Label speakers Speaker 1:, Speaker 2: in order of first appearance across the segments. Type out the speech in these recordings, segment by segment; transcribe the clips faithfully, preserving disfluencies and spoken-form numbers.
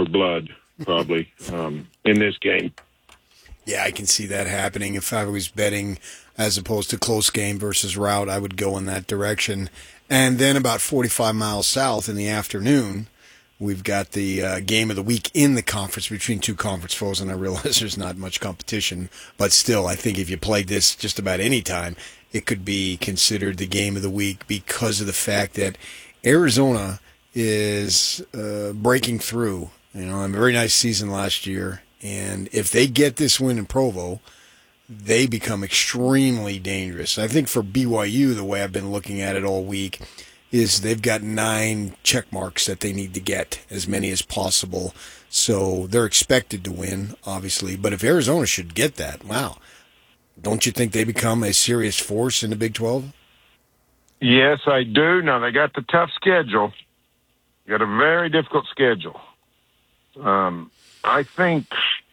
Speaker 1: blood, probably, um, in this game.
Speaker 2: Yeah, I can see that happening. If I was betting as opposed to close game versus route, I would go in that direction. And then about forty-five miles south in the afternoon, we've got the uh, game of the week in the conference between two conference foes, and I realize there's not much competition. But still, I think if you played this just about any time, it could be considered the game of the week because of the fact that Arizona is uh, breaking through. You know, a very nice season last year. And if they get this win in Provo, they become extremely dangerous. I think for B Y U, the way I've been looking at it all week, is they've got nine check marks that they need to get, as many as possible. So they're expected to win, obviously. But if Arizona should get that, wow, don't you think they become a serious force in the Big twelve?
Speaker 1: Yes, I do. Now, they got the tough schedule. Got a very difficult schedule. Um, I think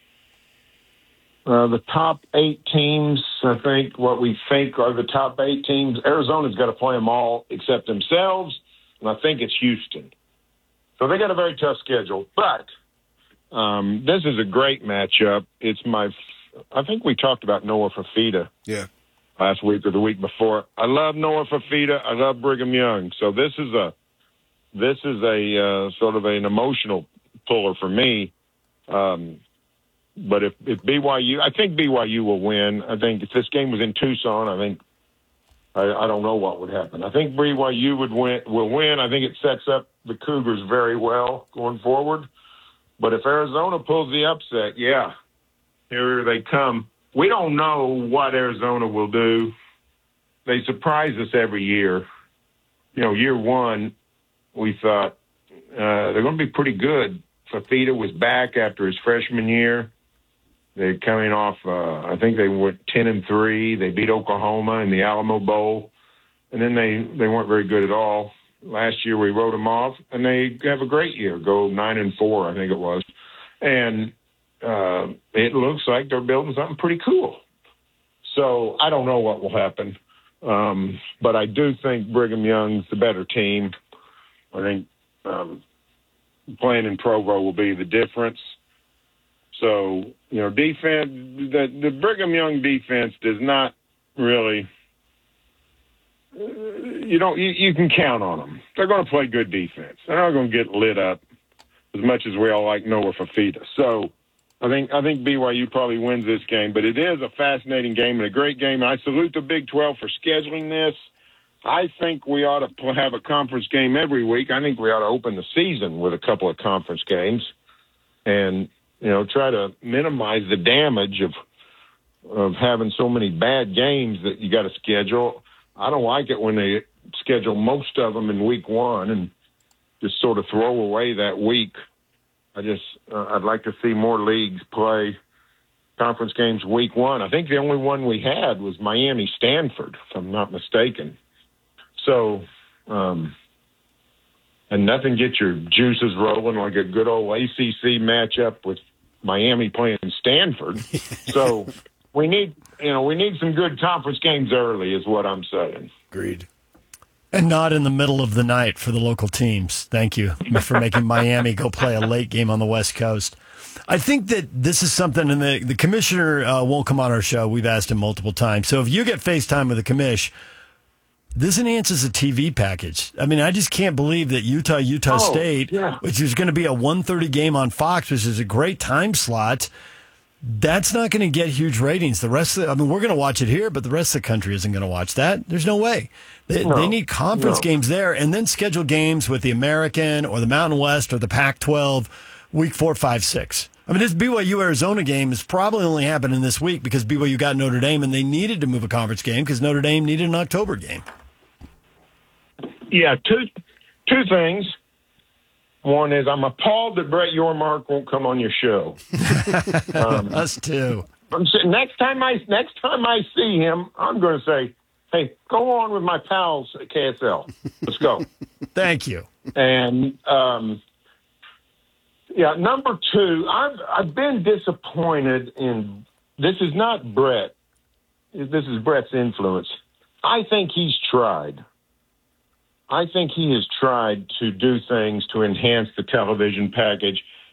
Speaker 1: uh, the top eight teams, I think what we think are the top eight teams, Arizona's got to play them all except themselves, and I think it's Houston. So they got a very tough schedule. But um, this is a great matchup. It's my, I think we talked about Noah Fifita.
Speaker 2: Yeah.
Speaker 1: Last week or the week before. I love Noah Fifita. I love Brigham Young. So this is a, this is a uh, sort of an emotional puller for me. Um, but if, if B Y U, I think B Y U will win. I think if this game was in Tucson, I think, I, I don't know what would happen. I think B Y U would win, will win. I think it sets up the Cougars very well going forward. But if Arizona pulls the upset, yeah, here they come. We don't know what Arizona will do. They surprise us every year. You know, year one, we thought uh, they're going to be pretty good. Fifita was back after his freshman year. They're coming off, uh, I think they went ten and three. They beat Oklahoma in the Alamo Bowl. And then they, they weren't very good at all. Last year we wrote them off, and they have a great year, go nine and four, I think it was. And uh, it looks like they're building something pretty cool. So I don't know what will happen. Um, but I do think Brigham Young's the better team. I think um, playing in Provo will be the difference. So, you know, defense, the, the Brigham Young defense does not really, uh, you don't, you, you can count on them. They're going to play good defense. They're not going to get lit up as much as we all like Noah Fifita. So I think, I think B Y U probably wins this game, but it is a fascinating game and a great game. I salute the Big twelve for scheduling this. I think we ought to have a conference game every week. I think we ought to open the season with a couple of conference games and, you know, try to minimize the damage of of having so many bad games that you got to schedule. I don't like it when they schedule most of them in week one and just sort of throw away that week. I just, uh, I'd like to see more leagues play conference games week one. I think the only one we had was Miami Stanford, if I'm not mistaken. So, um, and nothing gets your juices rolling like a good old A C C matchup with Miami playing Stanford. So we need, you know, we need some good conference games early is what I'm saying.
Speaker 2: Agreed.
Speaker 3: And not in the middle of the night for the local teams. Thank you for making Miami go play a late game on the West Coast. I think that this is something, and the, the commissioner uh, won't come on our show. We've asked him multiple times. So if you get FaceTime with the commish, this enhances a T V package. I mean, I just can't believe that Utah, Utah
Speaker 1: oh,
Speaker 3: State,
Speaker 1: yeah.
Speaker 3: which is going to be a one thirty game on Fox, which is a great time slot, that's not going to get huge ratings. The rest of the, I mean, we're going to watch it here, but the rest of the country isn't going to watch that. There's no way. They,
Speaker 1: no,
Speaker 3: they need conference
Speaker 1: no.
Speaker 3: games there and then schedule games with the American or the Mountain West or the Pac twelve week four, five, six. I mean, this B Y U-Arizona game is probably only happening this week because B Y U got Notre Dame and they needed to move a conference game because Notre Dame needed an October game.
Speaker 1: Yeah, two two things. One is I'm appalled that Brett Yormark won't come on your show. um,
Speaker 3: Us too.
Speaker 1: I'm saying next time I next time I see him, I'm going to say, "Hey, go on with my pals at K S L. Let's go."
Speaker 3: Thank you.
Speaker 1: And um, yeah, number two, I've I've been disappointed in. This is not Brett. This is Brett's influence. I think he's tried. I think he has tried to do things to enhance the television package.